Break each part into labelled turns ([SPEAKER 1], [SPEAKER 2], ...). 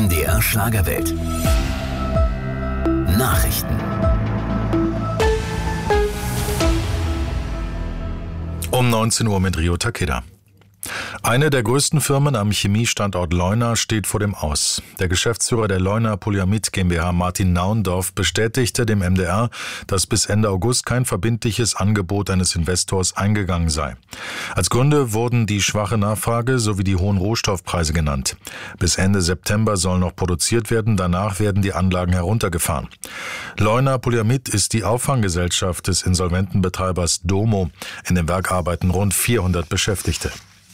[SPEAKER 1] MDR Schlagerwelt. Nachrichten.
[SPEAKER 2] Um 19 Uhr mit Rio Takeda. Eine der größten Firmen am Chemiestandort Leuna steht vor dem Aus. Der Geschäftsführer der Leuna Polyamid GmbH, Martin Naundorf, bestätigte dem MDR, dass bis Ende August kein verbindliches Angebot eines Investors eingegangen sei. Als Gründe wurden die schwache Nachfrage sowie die hohen Rohstoffpreise genannt. Bis Ende September soll noch produziert werden, danach werden die Anlagen heruntergefahren. Leuna Polyamid ist die Auffanggesellschaft des insolventen Betreibers Domo. In dem Werk arbeiten rund 400 Beschäftigte.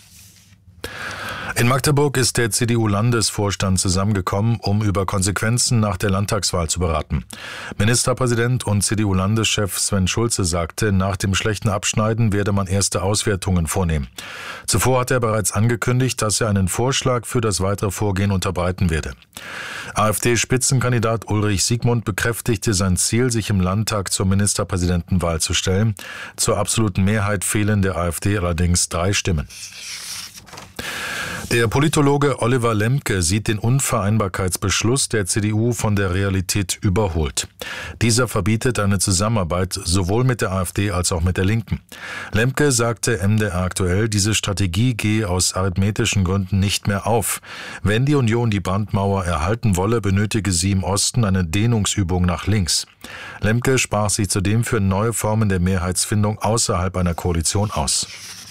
[SPEAKER 2] In Magdeburg ist der CDU-Landesvorstand zusammengekommen, um über Konsequenzen nach der Landtagswahl zu beraten. Ministerpräsident und CDU-Landeschef Sven Schulze sagte, nach dem schlechten Abschneiden werde man erste Auswertungen vornehmen. Zuvor hat er bereits angekündigt, dass er einen Vorschlag für das weitere Vorgehen unterbreiten werde. AfD-Spitzenkandidat Ulrich Siegmund bekräftigte sein Ziel, sich im Landtag zur Ministerpräsidentenwahl zu stellen. Zur absoluten Mehrheit fehlen der AfD allerdings 3 Stimmen. Der Politologe Oliver Lemke sieht den Unvereinbarkeitsbeschluss der CDU von der Realität überholt. Dieser verbietet eine Zusammenarbeit sowohl mit der AfD als auch mit der Linken. Lemke sagte MDR aktuell, diese Strategie gehe aus arithmetischen Gründen nicht mehr auf. Wenn die Union die Brandmauer erhalten wolle, benötige sie im Osten eine Dehnungsübung nach links. Lemke sprach sich zudem für neue Formen der Mehrheitsfindung außerhalb einer Koalition aus.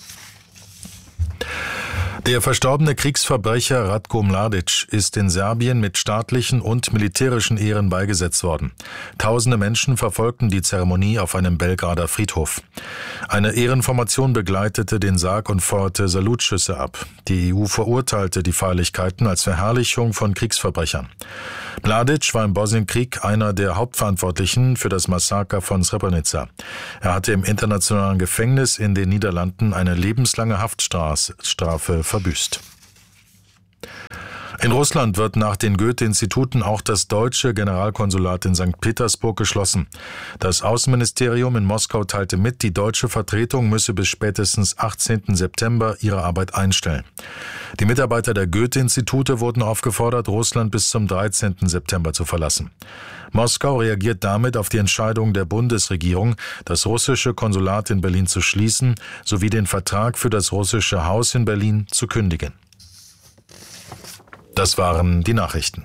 [SPEAKER 2] Der verstorbene Kriegsverbrecher Ratko Mladic ist in Serbien mit staatlichen und militärischen Ehren beigesetzt worden. Tausende Menschen verfolgten die Zeremonie auf einem Belgrader Friedhof. Eine Ehrenformation begleitete den Sarg und feuerte Salutschüsse ab. Die EU verurteilte die Feierlichkeiten als Verherrlichung von Kriegsverbrechern. Mladic war im Bosnienkrieg einer der Hauptverantwortlichen für das Massaker von Srebrenica. Er hatte im internationalen Gefängnis in den Niederlanden eine lebenslange Haftstrafe verbüßt. In Russland wird nach den Goethe-Instituten auch das deutsche Generalkonsulat in St. Petersburg geschlossen. Das Außenministerium in Moskau teilte mit, die deutsche Vertretung müsse bis spätestens 18. September ihre Arbeit einstellen. Die Mitarbeiter der Goethe-Institute wurden aufgefordert, Russland bis zum 13. September zu verlassen. Moskau reagiert damit auf die Entscheidung der Bundesregierung, das russische Konsulat in Berlin zu schließen, sowie den Vertrag für das russische Haus in Berlin zu kündigen. Das waren die Nachrichten.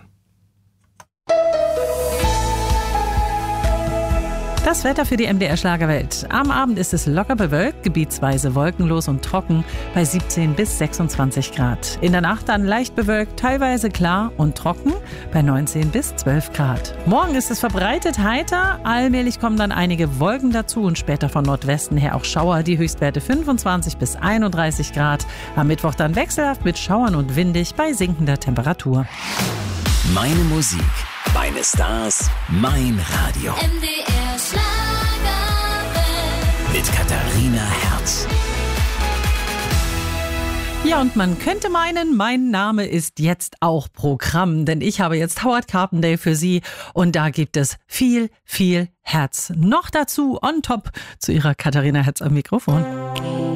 [SPEAKER 3] Das Wetter für die MDR Schlagerwelt. Am Abend ist es locker bewölkt, gebietsweise wolkenlos und trocken bei 17 bis 26 Grad. In der Nacht dann leicht bewölkt, teilweise klar und trocken bei 19 bis 12 Grad. Morgen ist es verbreitet heiter, allmählich kommen dann einige Wolken dazu und später von Nordwesten her auch Schauer, die Höchstwerte 25 bis 31 Grad. Am Mittwoch dann wechselhaft mit Schauern und windig bei sinkender Temperatur.
[SPEAKER 1] Meine Musik, meine Stars, mein Radio.
[SPEAKER 4] MDR Schlagerwelt.
[SPEAKER 1] Mit Katharina Herz.
[SPEAKER 3] Ja, und man könnte meinen, mein Name ist jetzt auch Programm, denn ich habe jetzt Howard Carpendale für Sie und da gibt es viel, viel Herz. Noch dazu on top zu Ihrer Katharina Herz am Mikrofon.